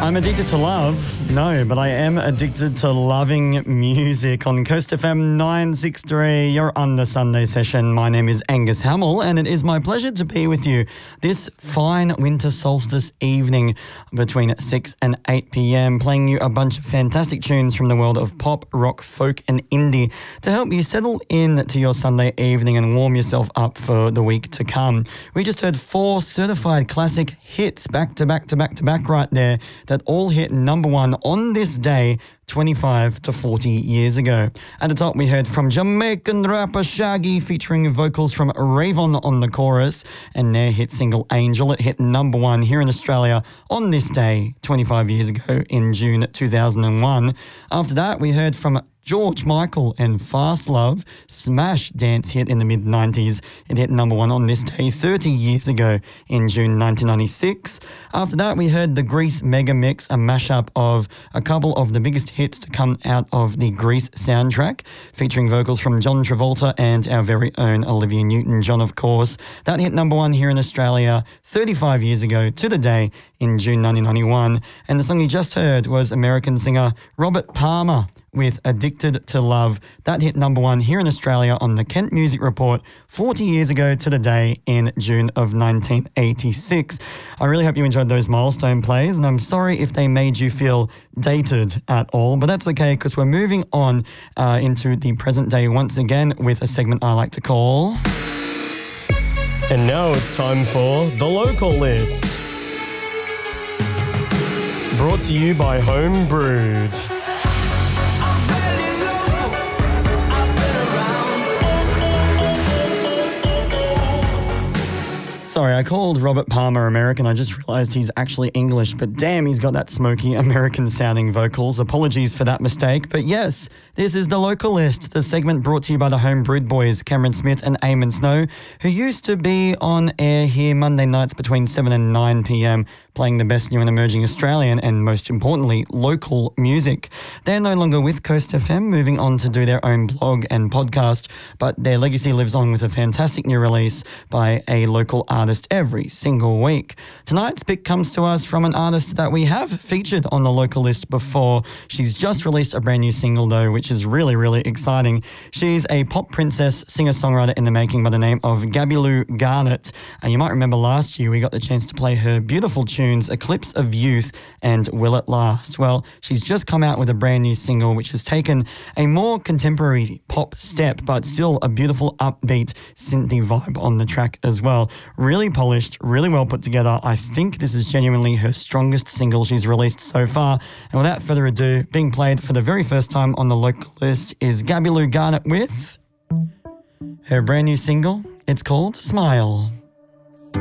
I'm addicted to love. No, but I am addicted to loving music. On Coast FM 963, you're on the Sunday session. My name is Angus Hamill, and it is my pleasure to be with you this fine winter solstice evening between 6 and 8 p.m, playing you a bunch of fantastic tunes from the world of pop, rock, folk and indie to help you settle in to your Sunday evening and warm yourself up for the week to come. We just heard 4 certified classic hits back to back right there that all hit number 1 on this day 25 to 40 years ago. At the top, we heard from Jamaican rapper Shaggy featuring vocals from Rayvon on the chorus and their hit single Angel. It hit number 1 here in Australia on this day 25 years ago in June 2001. After that, we heard from George Michael and Fast Love, smash dance hit in the mid-90s. It hit number 1 on this day 30 years ago in June 1996. After that, we heard the Grease Mega Mix, a mashup of a couple of the biggest hits to come out of the Grease soundtrack, featuring vocals from John Travolta and our very own Olivia Newton-John, of course. That hit number 1 here in Australia 35 years ago to the day in June 1991. And the song you just heard was American singer Robert Palmer with Addicted to Love. That hit number 1 here in Australia on the Kent Music Report 40 years ago to the day in June of 1986. I really hope you enjoyed those milestone plays, and I'm sorry if they made you feel dated at all, but that's okay because we're moving on into the present day once again with a segment I like to call... And now it's time for The Local List. Brought to you by Home Brewed. Sorry, I called Robert Palmer American. I just realised he's actually English, but damn, he's got that smoky American-sounding vocals. Apologies for that mistake. But yes, this is The Local List, the segment brought to you by the Home Brewed Boys, Cameron Smith and Eamon Snow, who used to be on air here Monday nights between 7 and 9 p.m, playing the best new and emerging Australian and, most importantly, local music. They're no longer with Coast FM, moving on to do their own blog and podcast, but their legacy lives on with a fantastic new release by a local artist every single week. Tonight's pick comes to us from an artist that we have featured on The Local List before. She's just released a brand new single though, which is really, really exciting. She's a pop princess, singer-songwriter in the making by the name of Gabby Lou Garnett. And you might remember last year we got the chance to play her beautiful tunes, Eclipse of Youth and Will It Last. Well, she's just come out with a brand new single which has taken a more contemporary pop step, but still a beautiful upbeat synthy vibe on the track as well. Really polished, really well put together. I think this is genuinely her strongest single she's released so far. And without further ado, being played for the very first time on The Local List is Gabby Lou Garnett with her brand new single. It's called Smile.